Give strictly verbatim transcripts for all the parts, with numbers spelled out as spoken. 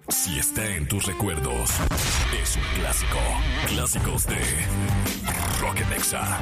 Si está en tus recuerdos, es un clásico. Clásicos de Rock en Exa.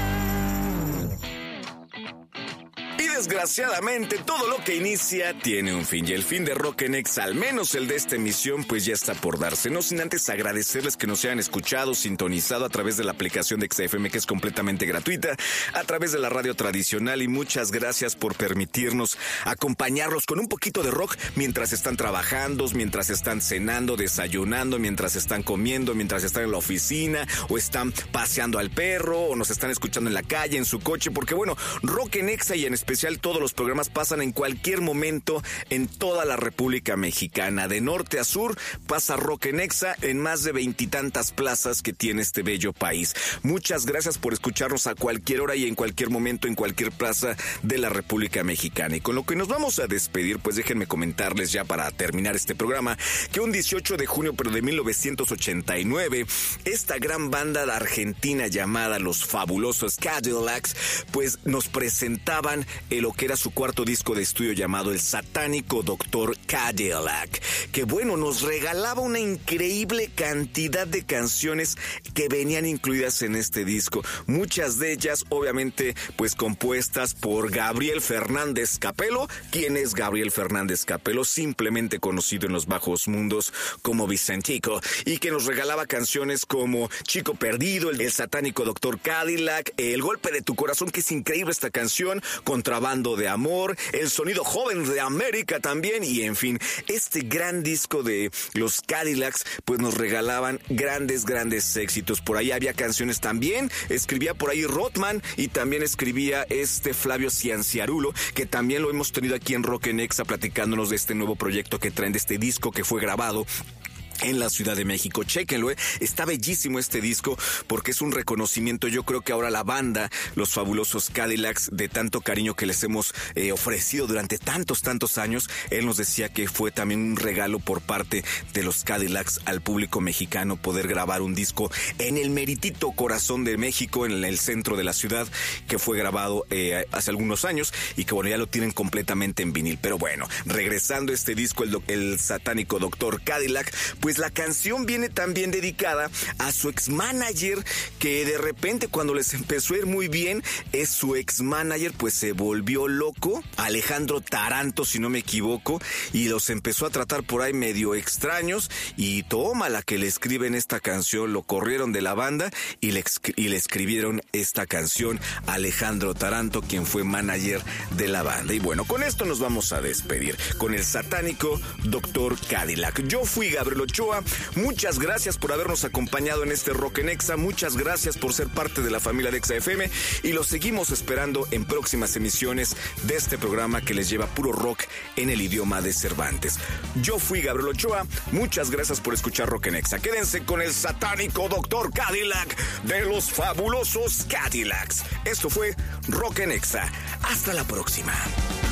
Y desgraciadamente todo lo que inicia tiene un fin, y el fin de Rock en Exa, al menos el de esta emisión, pues ya está por darse. No sin antes agradecerles que nos hayan escuchado, sintonizado a través de la aplicación de Exa F M, que es completamente gratuita, a través de la radio tradicional, y muchas gracias por permitirnos acompañarlos con un poquito de rock mientras están trabajando, mientras están cenando, desayunando, mientras están comiendo, mientras están en la oficina, o están paseando al perro, o nos están escuchando en la calle, en su coche, porque bueno, Rock en Exa y en especial todos los programas pasan en cualquier momento en toda la República Mexicana. De norte a sur pasa Rock en Exa en más de veintitantas plazas que tiene este bello país. Muchas gracias por escucharnos a cualquier hora y en cualquier momento en cualquier plaza de la República Mexicana. Y con lo que nos vamos a despedir, pues déjenme comentarles ya para terminar este programa que un dieciocho de junio pero de mil novecientos ochenta y nueve, esta gran banda de Argentina llamada Los Fabulosos Cadillacs pues nos presentaban en lo que era su cuarto disco de estudio llamado El Satánico Doctor Cadillac, que bueno, nos regalaba una increíble cantidad de canciones que venían incluidas en este disco, muchas de ellas obviamente pues compuestas por Gabriel Fernández Capelo. ¿Quién es Gabriel Fernández Capelo? Simplemente conocido en los bajos mundos como Vicentico, y que nos regalaba canciones como Chico Perdido, El Satánico Doctor Cadillac, El Golpe de tu Corazón, que es increíble esta canción, Contrabando de Amor, El Sonido Joven de América también, y en fin, este gran disco de los Cadillacs pues nos regalaban grandes, grandes éxitos. Por ahí había canciones también, escribía por ahí Rothman, y también escribía este Flavio Cianciarulo, que también lo hemos tenido aquí en Rock en Exa platicándonos de este nuevo proyecto que traen, de este disco que fue grabado en la Ciudad de México. Chéquenlo, ¿eh? Está bellísimo este disco porque es un reconocimiento, yo creo que ahora la banda, Los Fabulosos Cadillacs, de tanto cariño que les hemos eh, ofrecido durante tantos, tantos años. Él nos decía que fue también un regalo por parte de los Cadillacs al público mexicano poder grabar un disco en el meritito corazón de México, en el centro de la ciudad, que fue grabado eh, hace algunos años y que bueno, ya lo tienen completamente en vinil. Pero bueno, regresando a este disco, el, el Satánico Doctor Cadillac, pues la canción viene también dedicada a su ex-manager, que de repente cuando les empezó a ir muy bien, es su ex-manager, pues se volvió loco, Alejandro Taranto, si no me equivoco, y los empezó a tratar por ahí medio extraños, y toma la que le escriben esta canción, lo corrieron de la banda y le, y le escribieron esta canción a Alejandro Taranto, quien fue manager de la banda. Y bueno, con esto nos vamos a despedir, con El Satánico Doctor Cadillac. Yo fui Gabriel Ochoa. Muchas gracias por habernos acompañado en este Rock en Exa, muchas gracias por ser parte de la familia de Exa F M, y los seguimos esperando en próximas emisiones de este programa que les lleva puro rock en el idioma de Cervantes. Yo fui Gabriel Ochoa, muchas gracias por escuchar Rock en Exa. Quédense con El Satánico Doctor Cadillac de Los Fabulosos Cadillacs. Esto fue Rock en Exa. Hasta la próxima.